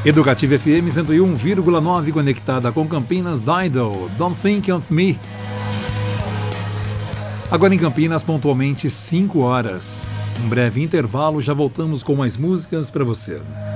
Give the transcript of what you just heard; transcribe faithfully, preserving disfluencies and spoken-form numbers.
Educativa F M cento e um vírgula nove, conectada com Campinas, Dido, Don't Think of Me. Agora em Campinas, pontualmente cinco horas. Um breve intervalo, já voltamos com mais músicas para você.